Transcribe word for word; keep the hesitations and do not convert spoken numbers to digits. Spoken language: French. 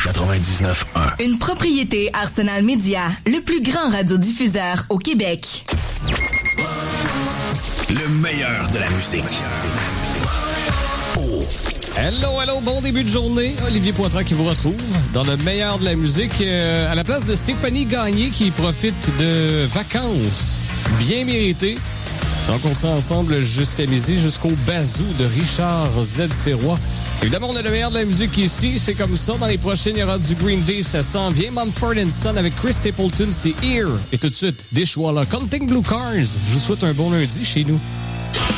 quatre-vingt-dix-neuf un. Une propriété Arsenal Média, le plus grand radiodiffuseur au Québec. Le meilleur de la musique. Oh. Hello, hello, bon début de journée. Olivier Poitras qui vous retrouve dans le meilleur de la musique euh, à la place de Stéphanie Gagné qui profite de vacances bien méritées. Donc on sera ensemble jusqu'à midi, jusqu'au bazou de Richard Z. Serrois. Évidemment, on a le meilleur de la musique ici. C'est comme ça. Dans les prochaines, il y aura du Green Day. Ça s'en vient. Mumford and Son avec Chris Stapleton. C'est Here. Et tout de suite, Dishwalla. Counting Blue Cars. Je vous souhaite un bon lundi chez nous.